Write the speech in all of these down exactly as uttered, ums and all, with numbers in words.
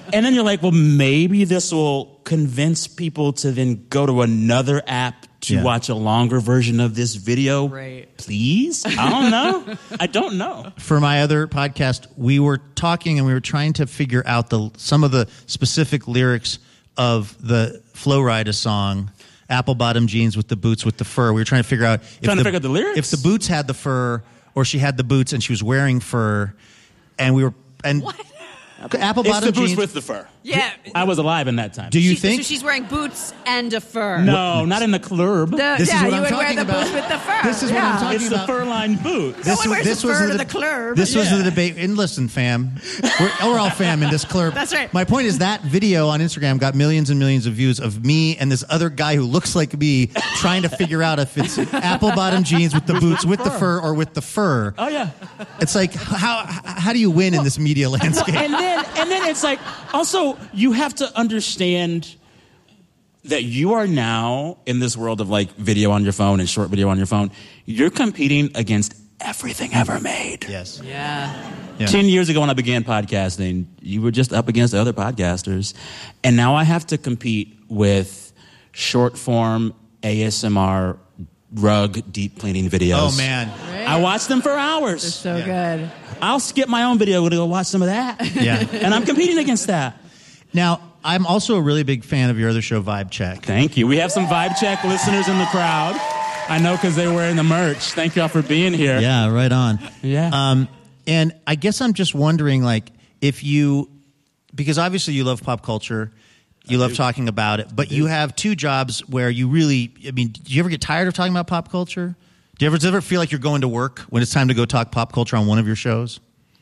And then you're like, well, maybe this will convince people to then go to another app to yeah. watch a longer version of this video. Right. Please? I don't know. I don't know. For my other podcast, we were talking and we were trying to figure out the some of the specific lyrics of the Flo Rida song, Apple Bottom Jeans with the Boots with the Fur. We were trying to figure out if trying the, to figure out the lyrics? If the boots had the fur or she had the boots and she was wearing fur. And we were... and What? Apple it's bottom the boots jeans with the fur. Yeah. I was alive in that time. Do you She- think? So she's wearing boots and a fur. No, not in the club. The, This yeah, is what you I'm would wear talking the about. boots with the fur. This is what I'm yeah. talking It's the about. fur-lined boots. No one wears the fur to the, the club. This was Yeah. the debate. And listen, fam, we're, we're all fam in this club. That's right. My point is that video on Instagram got millions and millions of views of me and this other guy who looks like me trying to figure out if it's apple bottom jeans with the boots, with the fur, or with the fur. Oh, yeah. It's like, how how do you win in this media landscape? And then, and then it's like, also, you have to understand that you are now in this world of like video on your phone and short video on your phone. You're competing against everything ever made. Yes. Yeah. Yeah. Ten years ago when I began podcasting, you were just up against other podcasters. And now I have to compete with short form A S M R rug deep cleaning videos. Oh, man. Right. I watch them for hours. They're so Yeah. good. I'll skip my own video to go watch some of that. Yeah. And I'm competing against that. Now, I'm also a really big fan of your other show, Vibe Check. Thank you. We have some Vibe Check listeners in the crowd. I know because they're wearing the merch. Thank y'all for being here. Yeah, right on. Yeah. Um, and I guess I'm just wondering, like, if you, because obviously you love pop culture, you love talking about it, but you have two jobs where you really, I mean, do you ever get tired of talking about pop culture? Do you ever, does it ever feel like you're going to work when it's time to go talk pop culture on one of your shows?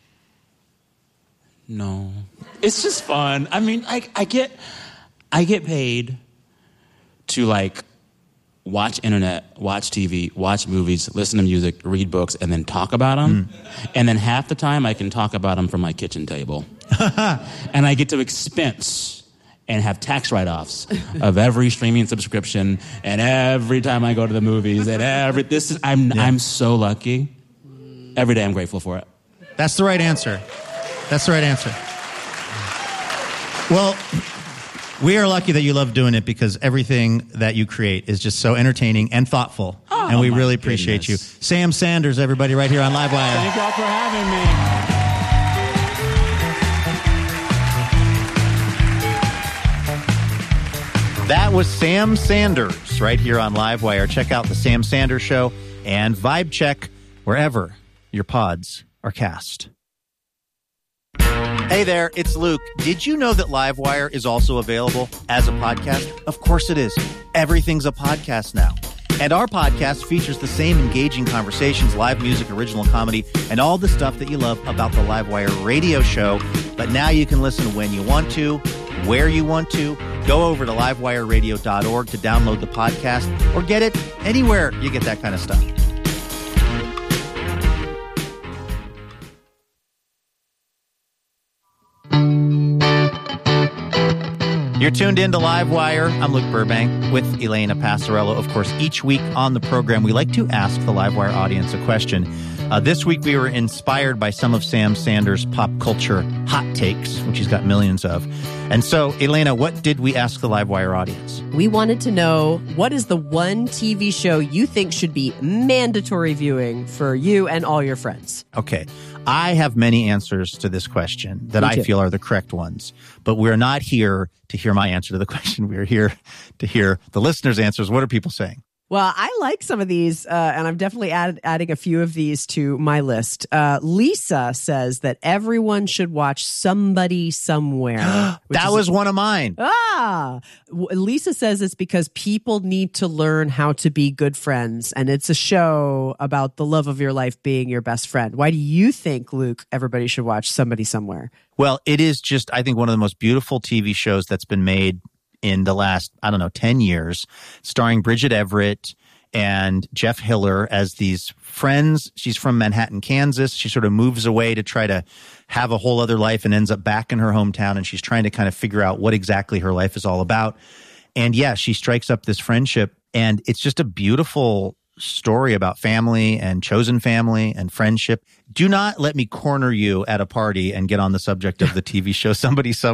No. It's just fun. I mean, I, I get I get paid to, like, watch internet, watch T V, watch movies, listen to music, read books, and then talk about them. Mm. And then half the time I can talk about them from my kitchen table. And I get to expense and have tax write-offs of every streaming subscription and every time I go to the movies and every this is I'm yeah. I'm so lucky. Every day I'm grateful for it. That's the right answer. That's the right answer. Well, we are lucky that you love doing it because everything that you create is just so entertaining and thoughtful. Oh, and we really appreciate goodness. you. Sam Sanders, everybody, right here on Livewire. Thank y'all for having me. That was Sam Sanders right here on Livewire. Check out the Sam Sanders Show and Vibe Check wherever your pods are cast. Hey there, it's Luke. Did you know that Livewire is also available as a podcast? Of course it is. Everything's a podcast now. And our podcast features the same engaging conversations, live music, original comedy, and all the stuff that you love about the Livewire radio show. But now you can listen when you want to, where you want to. Go over to livewire radio dot org to download the podcast or get it anywhere you get that kind of stuff. You're tuned in to Livewire. I'm Luke Burbank with Elena Passarello. Of course, each week on the program, we like to ask the Livewire audience a question. Uh, this week, we were inspired by some of Sam Sanders' pop culture hot takes, which he's got millions of. And so, Elena, what did we ask the Livewire audience? We wanted to know, what is the one T V show you think should be mandatory viewing for you and all your friends? Okay. I have many answers to this question that I feel are the correct ones, but we're not here to hear my answer to the question. We're here to hear the listeners' answers. What are people saying? Well, I like some of these, uh, and I'm definitely add, adding a few of these to my list. Uh, Lisa says that everyone should watch Somebody Somewhere. That was one of mine. Ah! Lisa says it's because people need to learn how to be good friends, and it's a show about the love of your life being your best friend. Why do you think, Luke, everybody should watch Somebody Somewhere? Well, it is just, I think, one of the most beautiful T V shows that's been made in the last, I don't know, ten years, starring Bridget Everett and Jeff Hiller as these friends. She's from Manhattan, Kansas. She sort of moves away to try to have a whole other life and ends up back in her hometown, and she's trying to kind of figure out what exactly her life is all about. And yeah, she strikes up this friendship, and it's just a beautiful story about family and chosen family and friendship. Do not let me corner you at a party and get on the subject of the T V show Somebody Somewhere.